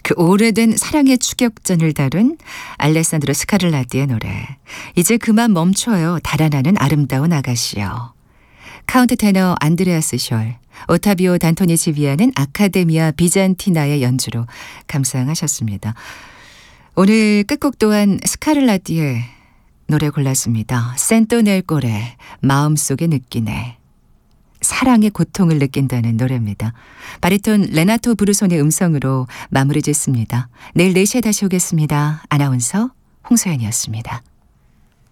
그 오래된 사랑의 추격전을 다룬 알레산드로 스카를라띠의 노래. 이제 그만 멈춰요. 달아나는 아름다운 아가씨여. 카운트 테너 안드레아스 숄, 오타비오 단토니치비아는 아카데미아 비잔티나의 연주로 감상하셨습니다. 오늘 끝곡 또한 스카를라띠의 노래 골랐습니다. 센토 넬 꼬레, 마음속에 느끼네. 사랑의 고통을 느낀다는 노래입니다. 바리톤 레나토 브루손의 음성으로 마무리 짓습니다. 내일 4시에 다시 오겠습니다. 아나운서 홍소연이었습니다.